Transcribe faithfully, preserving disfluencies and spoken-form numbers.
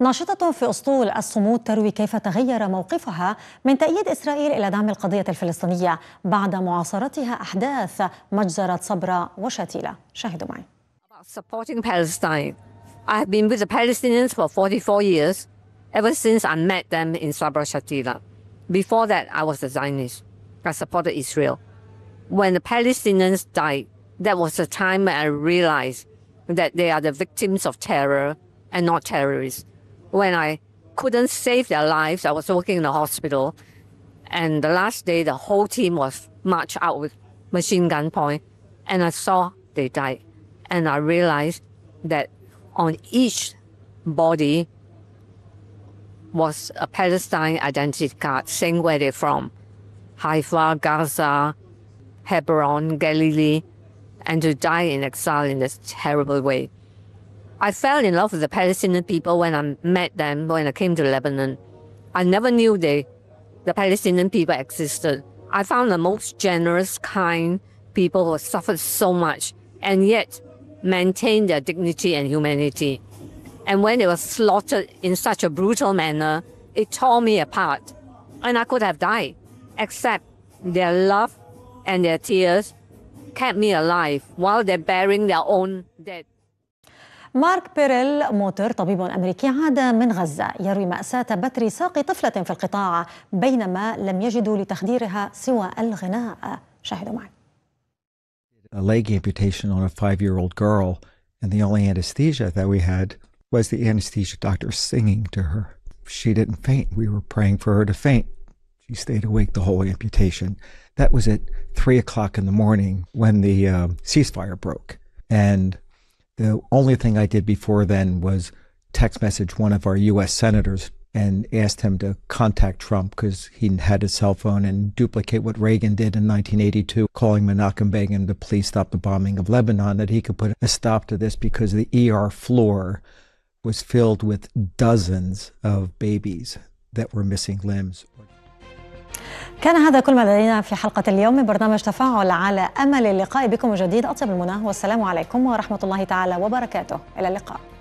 ناشطة في أسطول الصمود تروي كيف تغير موقفها من تأييد إسرائيل إلى دعم القضية الفلسطينية بعد معاصرتها أحداث مجزرة صبرا وشتيلة. شاهدوا معي. Supporting Palestine. I have been with the Palestinians for forty-four years, ever since I met them in Sabra Shatila. Before that, I was a Zionist. I supported Israel. When the Palestinians died, that was the time when I realized that they are the victims of terror and not terrorists. When I couldn't save their lives, I was working in the hospital, and the last day, the whole team was marched out with machine gun point, and I saw they died. And I realized that on each body was a Palestine identity card saying where they're from. Haifa, Gaza, Hebron, Galilee, and to die in exile in this terrible way. I fell in love with the Palestinian people when I met them when I came to Lebanon. I never knew they, the Palestinian people existed. I found the most generous, kind people who suffered so much and yet maintained their dignity and humanity. And when they were slaughtered in such a brutal manner, it tore me apart. And I could have died, except their love and their tears kept me alive while they're burying their own dead. مارك بيريل موتر طبيب أمريكي عاد من غزة يروي مأساة بتر ساق طفلة في القطاع بينما لم يجدوا لتخديرها سوى الغناء. شاهدوا معي. A leg amputation on a five-year-old girl, and the only anesthesia that we had was the anesthesia doctor singing to her. She didn't faint. We were praying for her to faint. She stayed awake the whole amputation. That was at three o'clock in the morning when the uh, ceasefire broke. And the only thing I did before then was text message one of our U S senators and asked him to contact Trump because he had his cell phone and duplicate what Reagan did in nineteen eighty-two, calling Menachem Begin to please stop the bombing of Lebanon, that he could put a stop to this because the E R floor was filled with dozens of babies that were missing limbs. كان هذا كل ما لدينا في حلقة اليوم من برنامج تفاعل، على أمل اللقاء بكم من جديد. أطيب المنى والسلام عليكم ورحمة الله تعالى وبركاته. إلى اللقاء.